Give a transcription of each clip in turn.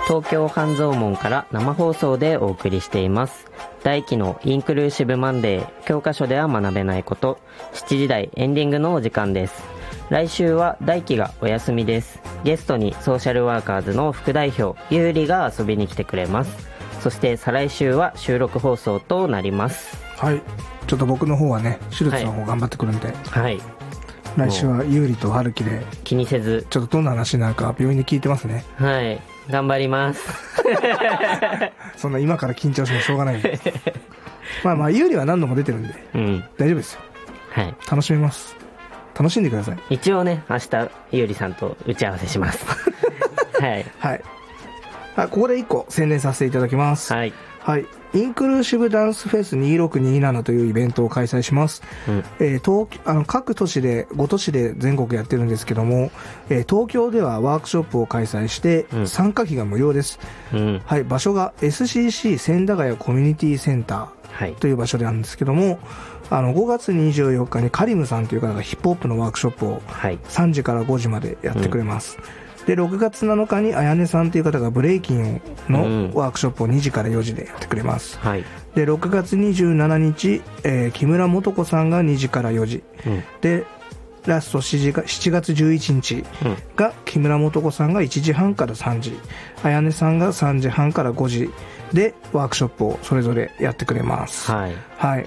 東京半蔵門から生放送でお送りしています。大輝のインクルーシブマンデー、教科書では学べないこと。7時台エンディングのお時間です。来週は大輝がお休みです。ゲストにソーシャルワーカーズの副代表ゆうりが遊びに来てくれます。そして再来週は収録放送となります。 はい、ちょっと僕の方はね手術の方頑張ってくるんで、 はい、 来週はゆうりと春樹で気にせず、 ちょっとどんな話になるか病院で聞いてますね。 はい、頑張りますそんな今から緊張してもしょうがないんでまあゆうりは何度も出てるんで、大丈夫ですよ。 はい、 楽しみます。楽しんでください。 一応ね、明日ゆうりさんと打ち合わせしますはいはい、ここで1個宣伝させていただきます。 はい、 はい、インクルーシブダンスフェス2627というイベントを開催します。各都市で5都市で全国やってるんですけども、東京ではワークショップを開催して、参加費が無料です。はい、場所が SCC 千駄ヶ谷コミュニティセンターという場所であるんですけども、5月24日にカリムさんという方がヒップホップのワークショップを3時から5時までやってくれます。で6月7日にあやねさんという方がブレイキンのワークショップを2時から4時でやってくれます。で6月27日、木村素子さんが2時から4時、でラスト7月11日が木村素子さんが1時半から3時、あやねさんが3時半から5時でワークショップをそれぞれやってくれます。はい、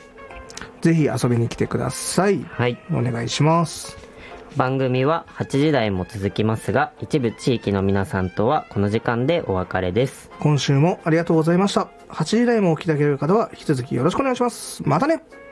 ぜひ遊びに来てください。お願いします。 番組は8時台も続きますが、一部地域の皆さんとはこの時間でお別れです。 今週もありがとうございました。8時台もお聞きいただける方は引き続きよろしくお願いします。またね。